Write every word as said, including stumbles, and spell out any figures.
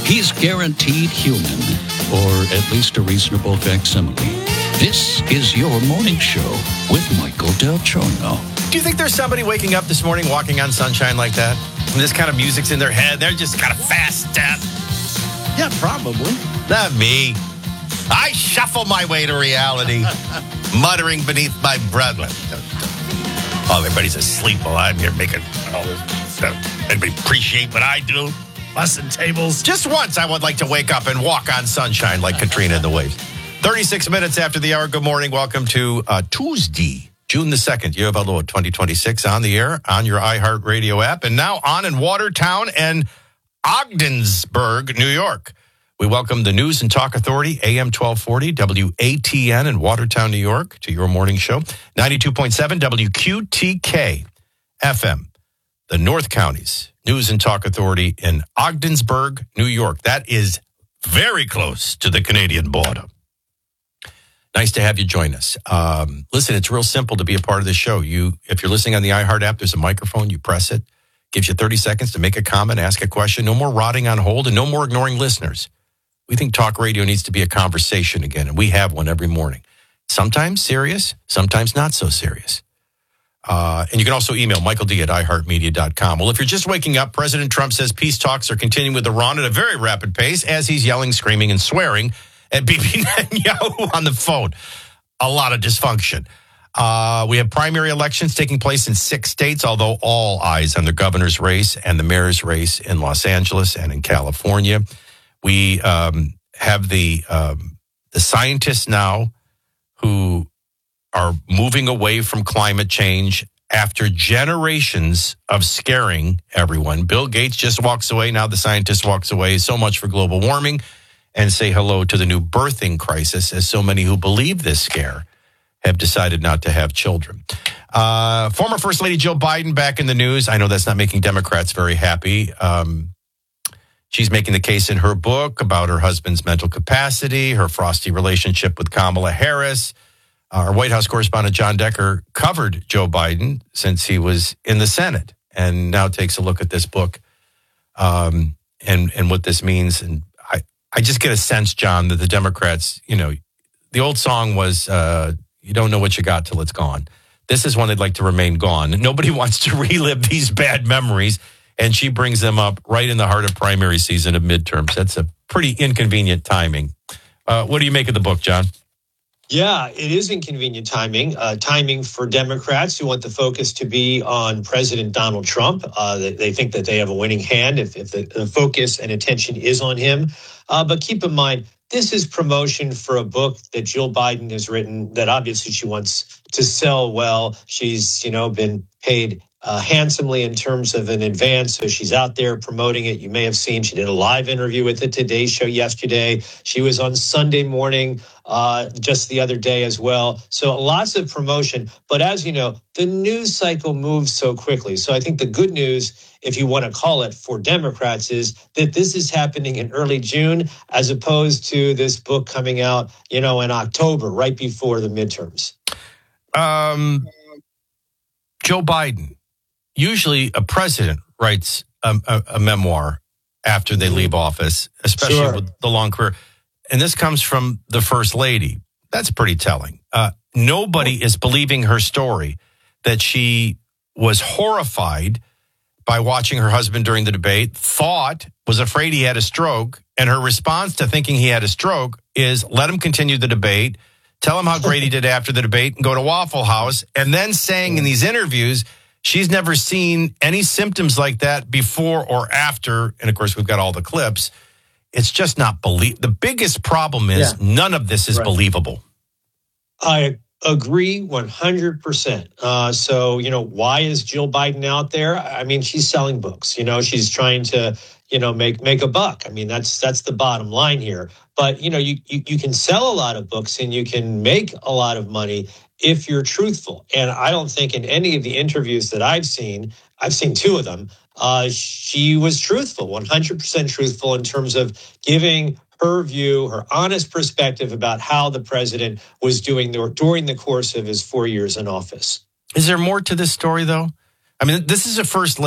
He's guaranteed human, or at least a reasonable facsimile. This is your morning show with Michael Del Giorno. Do you think there's somebody waking up this morning walking on sunshine like that? And this kind of music's in their head. They're just kind of fast step. Yeah, probably. Not me. I shuffle my way to reality, muttering beneath my breath. Oh, everybody's asleep while I'm here making all this stuff. Anybody appreciate what I do? Busting tables. Just once I would like to wake up and walk on sunshine like Katrina in the waves. thirty-six minutes after the hour. Good morning. Welcome to uh, Tuesday, June the second, year of our Lord, twenty twenty-six, on the air, on your iHeartRadio app, and now on in Watertown and Ogdensburg, New York. We welcome the News and Talk Authority, A M twelve forty, W A T N in Watertown, New York, to your morning show. ninety-two point seven W Q T K F M, the North Counties News and Talk Authority in Ogdensburg, New York. That is very close to the Canadian border. Nice to have you join us. Um, listen, it's real simple to be a part of the show. You, if you're listening on the iHeart app, there's a microphone. You press it. Gives you thirty seconds to make a comment, ask a question. No more rotting on hold and no more ignoring listeners. We think talk radio needs to be a conversation again, and we have one every morning. Sometimes serious, sometimes not so serious. Uh, and you can also email Michael D at i heart media dot com. Well, if you're just waking up, President Trump says peace talks are continuing with Iran at a very rapid pace as he's yelling, screaming, and swearing at Bibi Netanyahu on the phone. A lot of dysfunction. Uh, we have primary elections taking place in six states, although all eyes on the governor's race and the mayor's race in Los Angeles and in California. We um, have the um, the scientists now who are moving away from climate change after generations of scaring everyone. Bill Gates just walks away. Now the scientist walks away. So much for global warming, and say hello to the new birthing crisis, as so many who believe this scare have decided not to have children. Uh, former First Lady Jill Biden back in the news. I know that's not making Democrats very happy. Um, she's making the case in her book about her husband's mental capacity, her frosty relationship with Kamala Harris. Our White House correspondent John Decker covered Joe Biden since he was in the Senate, and now takes a look at this book um, and and what this means. And I, I just get a sense, John, that the Democrats, you know, the old song was, uh, you don't know what you got till it's gone. This is one they'd like to remain gone. Nobody wants to relive these bad memories, and she brings them up right in the heart of primary season of midterms. That's a pretty inconvenient timing. Uh, what do you make of the book, John? Yeah, it is inconvenient timing. Uh, timing for Democrats who want the focus to be on President Donald Trump. Uh, they, they think that they have a winning hand if, if the, the focus and attention is on him. Uh, but keep in mind, this is promotion for a book that Jill Biden has written that obviously she wants to sell well. She's, you know, been paid Uh, handsomely in terms of an advance. So she's out there promoting it. You may have seen she did a live interview with the Today Show yesterday. She was on Sunday morning uh, just the other day as well. So lots of promotion. But as you know, the news cycle moves so quickly. So I think the good news, if you want to call it, for Democrats is that this is happening in early June as opposed to this book coming out, you know, in October, right before the midterms. Um, Joe Biden. Usually a president writes a, a, a memoir after they leave office, especially sure. with the long career. And this comes from the first lady. That's pretty telling. Uh, nobody is believing her story that she was horrified by watching her husband during the debate, thought, was afraid he had a stroke. And her response to thinking he had a stroke is let him continue the debate, tell him how great he did after the debate, and go to Waffle House. And then saying in these interviews, she's never seen any symptoms like that before or after. And of course, we've got all the clips. It's just not believe. The biggest problem is yeah. none of this is right. believable. I agree one hundred percent. Uh, so, you know, why is Jill Biden out there? I mean, she's selling books. You know, she's trying to, you know, make make a buck. I mean, that's that's the bottom line here. But, you know, you, you, you can sell a lot of books and you can make a lot of money if you're truthful. And I don't think in any of the interviews that I've seen, I've seen two of them, uh, she was truthful, one hundred percent truthful in terms of giving her view, her honest perspective about how the president was doing during the course of his four years in office. Is there more to this story, though? I mean, this is a first